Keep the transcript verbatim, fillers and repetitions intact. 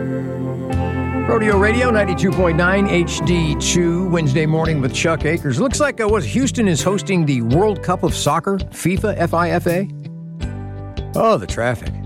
Rodeo Radio, ninety-two point nine H D two, Wednesday morning with Chuck Akers. Looks like uh, what Houston is hosting the World Cup of Soccer, FIFA, F I F A. Oh, the traffic.